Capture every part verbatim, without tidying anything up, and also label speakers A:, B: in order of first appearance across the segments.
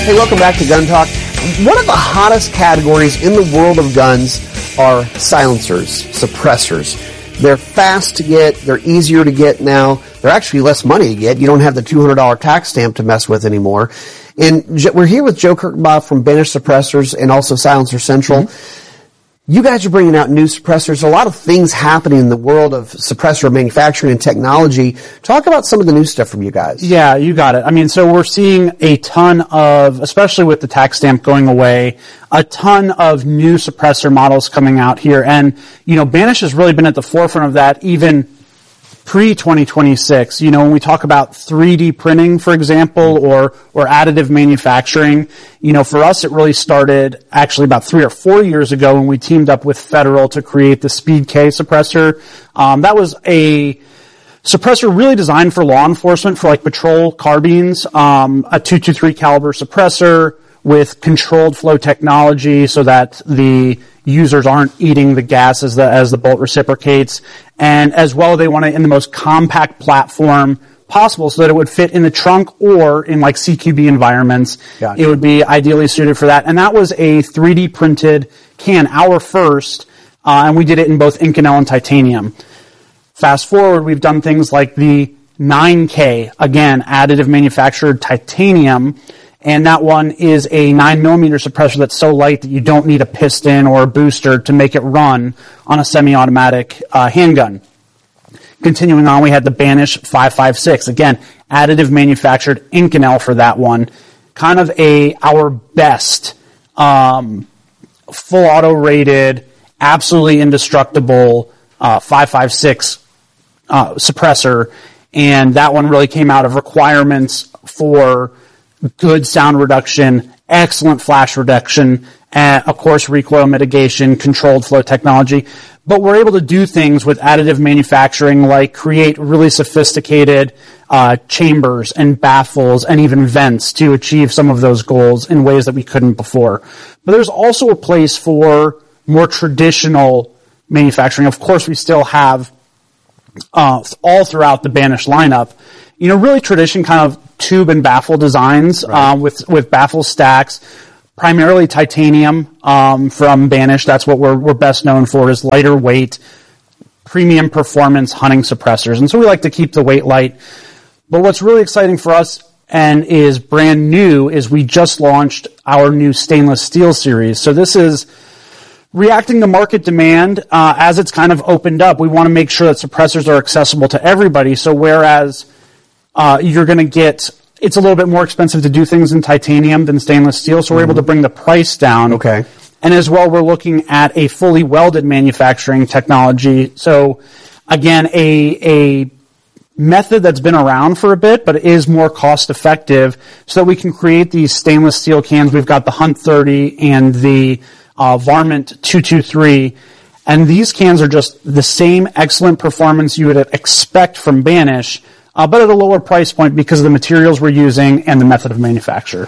A: Hey, welcome back to Gun Talk. One of the hottest categories in the world of guns are silencers, suppressors. They're fast to get. They're easier to get now. They're actually less money to get. You don't have the two hundred dollars tax stamp to mess with anymore. And we're here with Joe Kirchenbaugh from Banish Suppressors and also Silencer Central. Mm-hmm. You guys are bringing out new suppressors. A lot of things happening in the world of suppressor manufacturing and technology. Talk about some of the new stuff from you guys.
B: Yeah, you got it. I mean, so we're seeing a ton of, especially with the tax stamp going away, a ton of new suppressor models coming out here. And, you know, Banish has really been at the forefront of that even pre twenty twenty-six. You know, when we talk about three D printing, for example, or, or additive manufacturing, you know, for us, it really started actually about three or four years ago when we teamed up with Federal to create the Speed K suppressor. Um, that was a suppressor really designed for law enforcement, for like patrol carbines, um, a two twenty-three caliber suppressor with controlled flow technology so that the users aren't eating the gas as the, as the bolt reciprocates. And as well, they want it in the most compact platform possible so that it would fit in the trunk or in like C Q B environments. Gotcha. It would be ideally suited for that. And that was a three D printed can, our first, uh, and we did it in both Inconel and titanium. Fast forward, we've done things like the nine K, again, additive manufactured titanium. And that one is a nine millimeter suppressor that's so light that you don't need a piston or a booster to make it run on a semi-automatic uh, handgun. Continuing on, we had the Banish five five six. Again, additive manufactured Inconel for that one. Kind of a, our best, um, full auto rated, absolutely indestructible, uh, five five six, uh, suppressor. And that one really came out of requirements for good sound reduction, excellent flash reduction, and of course recoil mitigation, controlled flow technology. But we're able to do things with additive manufacturing like create really sophisticated uh, chambers and baffles and even vents to achieve some of those goals in ways that we couldn't before. But there's also a place for more traditional manufacturing. Of course, we still have uh, all throughout the Banish lineup, you know, really tradition kind of tube and baffle designs, right. uh, with, with baffle stacks, primarily titanium, um, from Banish. That's what we're, we're best known for, is lighter weight, premium performance hunting suppressors. And so we like to keep the weight light. But what's really exciting for us and is brand new is we just launched our new stainless steel series. So this is reacting to market demand, uh, as it's kind of opened up. We want to make sure that suppressors are accessible to everybody. So whereas Uh, you're going to get, it's a little bit more expensive to do things in titanium than stainless steel, so we're mm-hmm. able to bring the price down.
A: Okay.
B: And as well, we're looking at a fully welded manufacturing technology. So again, a, a method that's been around for a bit, but is more cost effective so that we can create these stainless steel cans. We've got the Hunt thirty and the, uh, Varmint two twenty-three. And these cans are just the same excellent performance you would expect from Banish, Uh, but at a lower price point because of the materials we're using and the method of manufacture.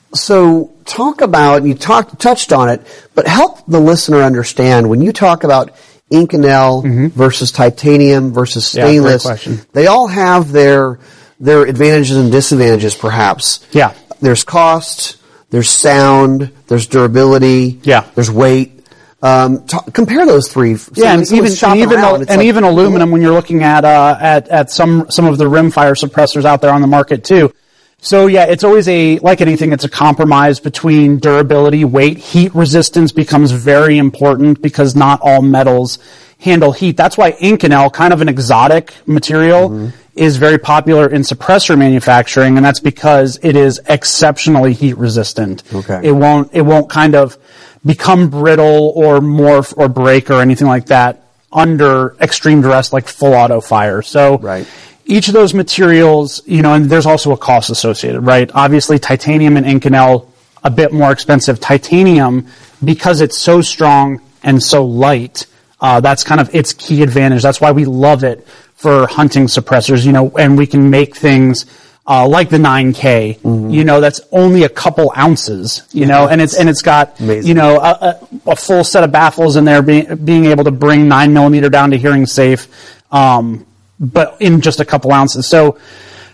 A: So talk about, you talked, touched on it, but help the listener understand when you talk about Inconel mm-hmm. versus titanium versus stainless,
B: yeah, great question.
A: They all have their, their advantages and disadvantages perhaps.
B: Yeah.
A: There's cost, there's sound, there's durability,
B: yeah.
A: there's weight. Um, t- compare those three. So
B: yeah, and even and even
A: around,
B: and
A: like,
B: even aluminum when you're looking at uh at at some some of the rimfire suppressors out there on the market too. So yeah, it's always a like anything, it's a compromise between durability, weight, heat resistance becomes very important because not all metals handle heat. That's why Inconel, kind of an exotic material, mm-hmm. is very popular in suppressor manufacturing, and that's because it is exceptionally heat resistant.
A: Okay.
B: It won't it won't kind of become brittle or morph or break or anything like that under extreme duress like full auto fire. So
A: right.
B: each of those materials, you know, and there's also a cost associated, right? Obviously titanium and Inconel, a bit more expensive. Titanium, because it's so strong and so light, uh, that's kind of its key advantage. That's why we love it for hunting suppressors, you know, and we can make things Uh, like the nine K, mm-hmm. you know, that's only a couple ounces, you know, and it's, and it's got, Amazing. you know, a, a, a full set of baffles in there, being, being able to bring nine millimeter down to hearing safe, um, but in just a couple ounces. So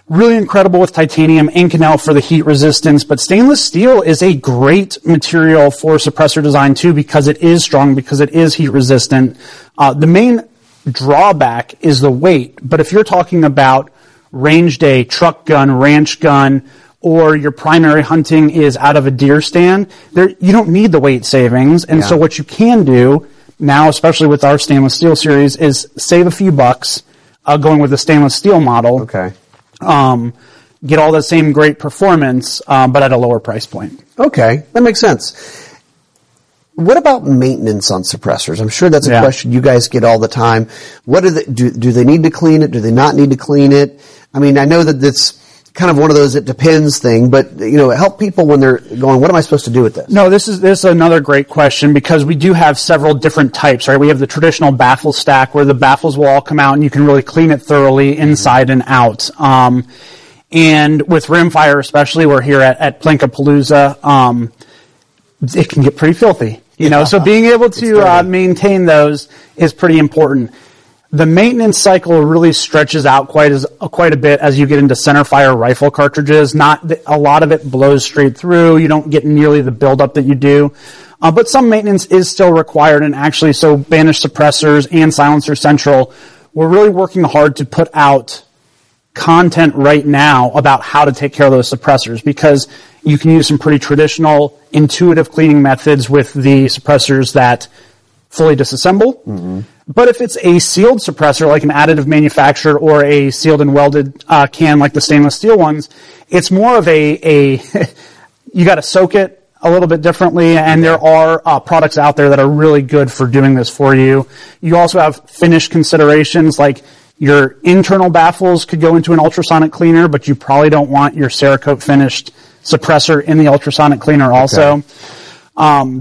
B: really incredible with titanium, Inconel for the heat resistance, but stainless steel is a great material for suppressor design too, because it is strong, because it is heat resistant. Uh, the main drawback is the weight, but if you're talking about range day, truck gun, ranch gun, or your primary hunting is out of a deer stand, there, you don't need the weight savings. And
A: Yeah.
B: so what you can do now, especially with our stainless steel series, is save a few bucks, uh, going with the stainless steel model.
A: Okay.
B: Um, get all the same great performance, um, but at a lower price point.
A: Okay, that makes sense. What about maintenance on suppressors? I'm sure that's a
B: Yeah.
A: question you guys get all the time. What do they, do, do they need to clean it? Do they not need to clean it? I mean, I know that it's kind of one of those it depends thing, but, you know, help people when they're going, what am I supposed to do with this?
B: No, this is this is another great question, because we do have several different types, right? We have the traditional baffle stack where the baffles will all come out and you can really clean it thoroughly inside and out. Um, and with rimfire especially, we're here at, at Plinkapalooza, um, it can get pretty filthy, you know, so being able to uh, maintain those is pretty important. The maintenance cycle really stretches out quite as quite a bit as you get into centerfire rifle cartridges. Not the, a lot of it blows straight through. You don't get nearly the buildup that you do, uh, but some maintenance is still required. And actually, so Banish Suppressors and Silencer Central, we're really working hard to put out content right now about how to take care of those suppressors, because you can use some pretty traditional, intuitive cleaning methods with the suppressors that fully disassemble. Mm-hmm. But if it's a sealed suppressor, like an additive manufacturer, or a sealed and welded uh, can like the stainless steel ones, it's more of a, a you got to soak it a little bit differently, and there are uh, products out there that are really good for doing this for you. You also have finish considerations, like your internal baffles could go into an ultrasonic cleaner, but you probably don't want your Cerakote finished suppressor in the ultrasonic cleaner also. Okay. Um,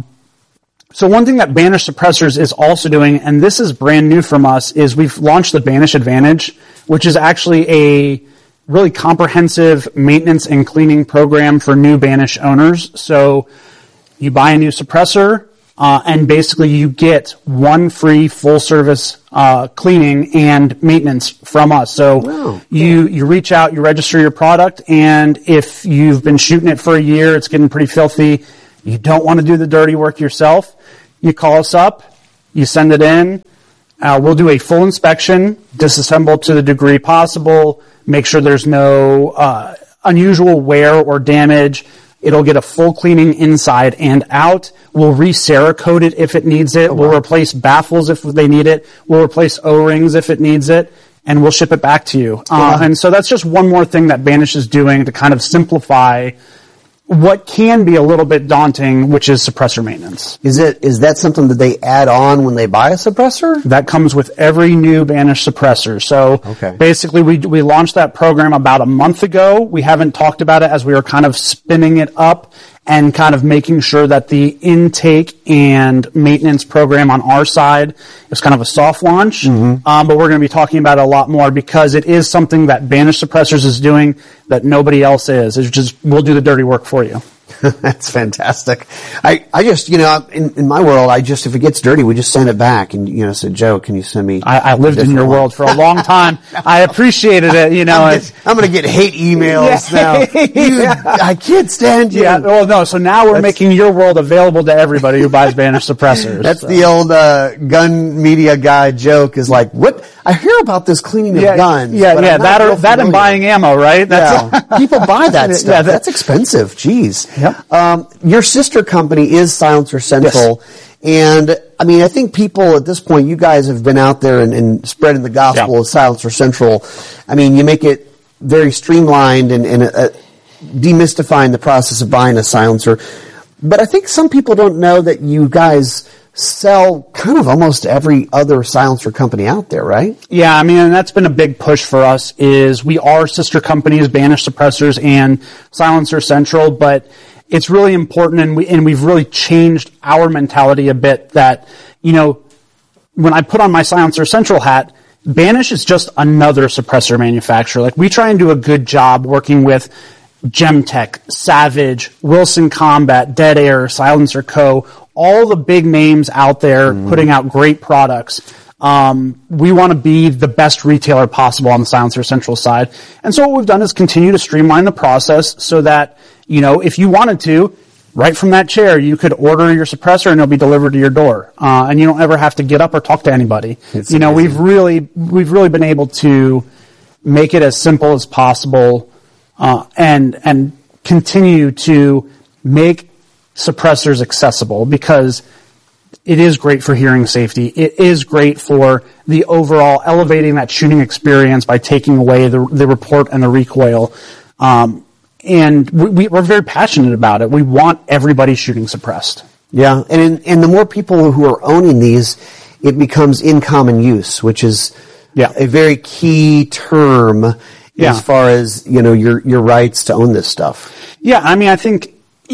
B: So one thing that Banish Suppressors is also doing, and this is brand new from us, is we've launched the Banish Advantage, which is actually a really comprehensive maintenance and cleaning program for new Banish owners. So you buy a new suppressor, uh, and basically you get one free full service uh, cleaning and maintenance from us. So wow. you you reach out, you register your product, and if you've been shooting it for a year, it's getting pretty filthy, you don't want to do the dirty work yourself, you call us up, you send it in, uh, we'll do a full inspection, disassemble to the degree possible, make sure there's no uh, unusual wear or damage. It'll get a full cleaning inside and out. We'll re-Cerakote it if it needs it. Oh, wow. We'll replace baffles if they need it. We'll replace O-rings if it needs it. And we'll ship it back to you. Uh, and so that's just one more thing that Banish is doing to kind of simplify what can be a little bit daunting, which is suppressor maintenance.
A: Is it, is that something that they add on when they buy a suppressor?
B: That comes with every new Banish suppressor. So
A: okay. basically
B: we, we launched that program about a month ago. We haven't talked about it as we were kind of spinning it up and kind of making sure that the intake and maintenance program on our side is kind of a soft launch. Mm-hmm. Um, but we're going to be talking about it a lot more, because it is something that Banish Suppressors is doing that nobody else is. It's just, we'll do the dirty work for you.
A: That's fantastic. I, I just, you know, in, in my world, I just, if it gets dirty, we just send it back and, you know, said, Joe, can you send me?
B: I, I lived in your one? world for a long time. I appreciated it, you know.
A: I'm, I'm going to get hate emails yeah. now. You, yeah. I can't stand you.
B: Yeah, well, no, so now we're That's, making your world available to everybody who buys Banish Suppressors.
A: That's
B: so.
A: the old uh, gun media guy joke is like, what? I hear about this cleaning
B: yeah,
A: of guns.
B: Yeah, yeah, that or that and buying ammo, right? That's
A: yeah. People buy that stuff. Yeah, that, That's expensive. Jeez.
B: Yep.
A: Um, your sister company is Silencer Central. Yes. And, I mean, I think people at this point, you guys have been out there and, and spreading the gospel yep. of Silencer Central. I mean, you make it very streamlined and, and uh, demystifying the process of buying a silencer. But I think some people don't know that you guys sell kind of almost every other silencer company out there, right?
B: Yeah, I mean, and that's been a big push for us, is we are sister companies, Banish Suppressors and Silencer Central, but it's really important, and we, and we've really changed our mentality a bit that, you know, when I put on my Silencer Central hat, Banish is just another suppressor manufacturer. Like, we try and do a good job working with Gemtech, Savage, Wilson Combat, Dead Air, Silencer Co., all the big names out there mm. putting out great products. Um, we want to be the best retailer possible on the Silencer Central side. And so what we've done is continue to streamline the process so that, you know, if you wanted to, right from that chair, you could order your suppressor and it'll be delivered to your door. Uh, and you don't ever have to get up or talk to anybody.
A: It's
B: you know,
A: amazing.
B: we've really, we've really been able to make it as simple as possible, uh, and, and continue to make suppressors accessible, because it is great for hearing safety. It is great for the overall elevating that shooting experience by taking away the, the report and the recoil. Um, and we, we're very passionate about it. We want everybody shooting suppressed.
A: Yeah, and in, and the more people who are owning these, it becomes in common use, which is
B: Yeah.
A: a very key term
B: Yeah.
A: as far as, you know, your your rights to own this stuff.
B: Yeah, I mean, I think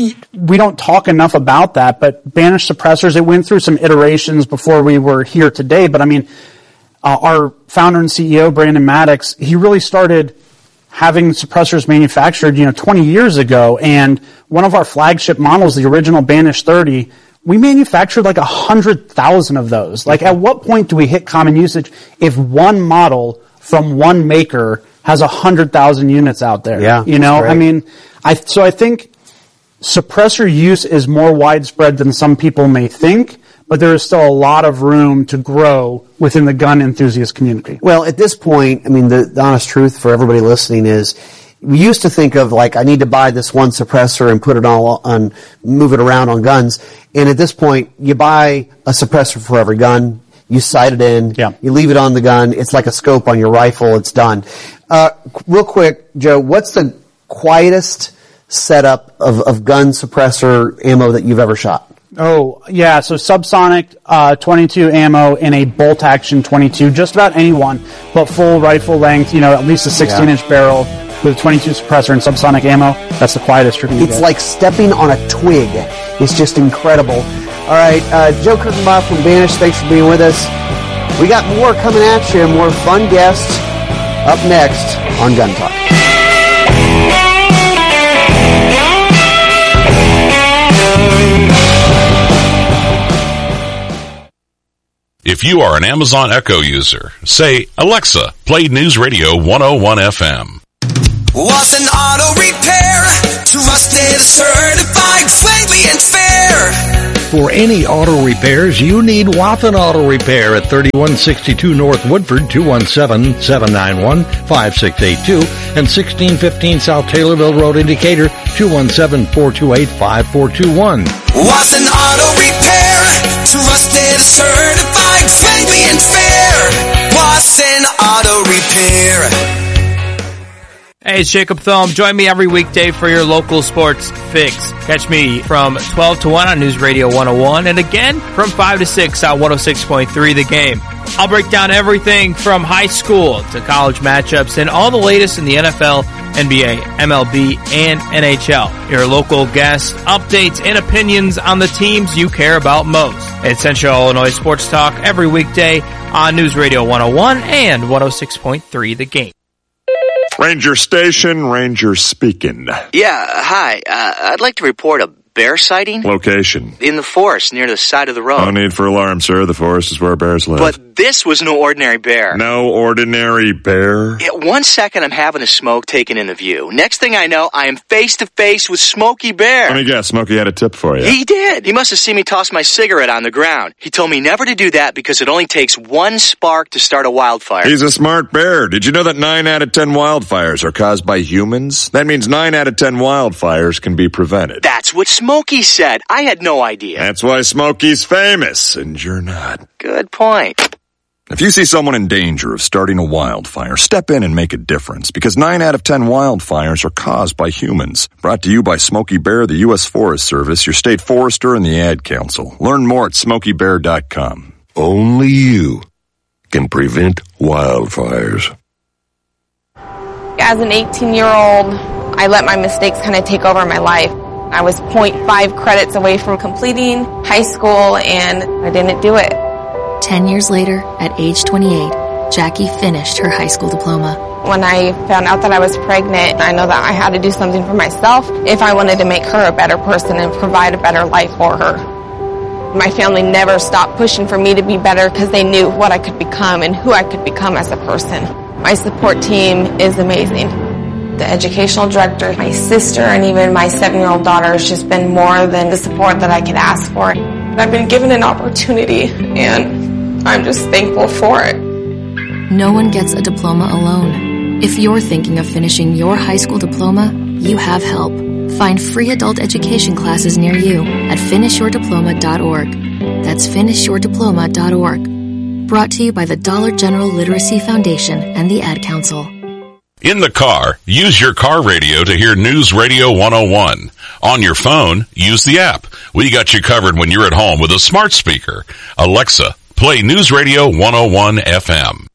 B: we don't talk enough about that, but Banish suppressors, it went through some iterations before we were here today, but I mean, uh, our founder and C E O, Brandon Maddox, he really started having suppressors manufactured, you know, twenty years ago, and one of our flagship models, the original Banish thirty, we manufactured like a hundred thousand of those. Like, at what point do we hit common usage if one model from one maker has a hundred thousand units out there?
A: Yeah,
B: you know,
A: that's great.
B: I mean, I so I think suppressor use is more widespread than some people may think, but there is still a lot of room to grow within the gun enthusiast community.
A: Well, at this point, I mean, the, the honest truth for everybody listening is, we used to think of, like, I need to buy this one suppressor and put it all on, move it around on guns. And at this point, you buy a suppressor for every gun, you sight it in,
B: Yeah.
A: you leave it on the gun, it's like a scope on your rifle, it's done. Uh, real quick, Joe, what's the quietest setup of, of gun suppressor ammo that you've ever shot?
B: Oh, yeah, so subsonic uh, twenty-two ammo in a bolt action twenty-two, just about anyone, but full rifle length, you know, at least a sixteen inch barrel with a twenty-two suppressor and subsonic ammo. That's the quietest you're going to
A: It's
B: get.
A: like stepping on a twig. It's just incredible. All right, uh, Joe Kirkenbach from Banish, thanks for being with us. We got more coming at you, more fun guests up next on Gun Talk.
C: If you are an Amazon Echo user, say, Alexa, play News Radio one oh one F M.
D: Was an auto repair, trusted, certified, friendly and fair.
E: For any auto repairs, you need Wathen Auto Repair at thirty-one sixty-two North Woodford, two one seven, seven nine one, five six eight two, and sixteen fifteen South Taylorville Road, Indicator, two one seven, four two eight, five four two one.
D: Was an auto repair, trusted, certified, friendly and fair. Was an auto repair.
F: Hey, it's Jacob Thome. Join me every weekday for your local sports fix. Catch me from twelve to one on News Radio one oh one and again from five to six on one oh six point three The Game. I'll break down everything from high school to college matchups and all the latest in the N F L, N B A, M L B, and N H L. Your local guests, updates, and opinions on the teams you care about most. It's Central Illinois Sports Talk every weekday on News Radio one oh one and one oh six point three The Game.
G: Ranger Station, Ranger speaking.
H: Yeah, hi. Uh, I'd like to report a bear sighting
G: Location.
H: in the forest near the side of the road.
G: No need for alarm, sir. The forest is where bears live.
H: But this was no ordinary bear.
G: No ordinary bear.
H: Yeah, one second I'm having a smoke taken in the view. Next thing I know, I am face to face with Smokey Bear.
G: Let me guess, Smokey had a tip for you.
H: He did. He must have seen me toss my cigarette on the ground. He told me never to do that because it only takes one spark to start a wildfire.
G: He's a smart bear. Did you know that nine out of ten wildfires are caused by humans? That means nine out of ten wildfires can be prevented.
H: That's what Smokey said. I had no idea.
G: That's why Smokey's famous, and you're not.
H: Good point.
G: If you see someone in danger of starting a wildfire, step in and make a difference, because nine out of ten wildfires are caused by humans. Brought to you by Smokey Bear, the U S Forest Service, your state forester, and the Ad Council. Learn more at smokey bear dot com.
I: Only you can prevent wildfires.
J: As an eighteen-year-old, I let my mistakes kind of take over my life. I was zero point five credits away from completing high school, and I didn't do it.
K: Ten years later, at age twenty-eight, Jackie finished her high school diploma.
J: When I found out that I was pregnant, I know that I had to do something for myself if I wanted to make her a better person and provide a better life for her. My family never stopped pushing for me to be better because they knew what I could become and who I could become as a person. My support team is amazing. The educational director, my sister, and even my seven-year-old daughter has just been more than the support that I could ask for. I've been given an opportunity, and I'm just thankful for it.
K: No one gets a diploma alone. If you're thinking of finishing your high school diploma, you have help. Find free adult education classes near you at finish your diploma dot org. That's finish your diploma dot org. Brought to you by the Dollar General Literacy Foundation and the Ad Council.
C: In the car, use your car radio to hear News Radio one oh one. On your phone, use the app. We got you covered when you're at home with a smart speaker. Alexa, play News Radio one oh one F M.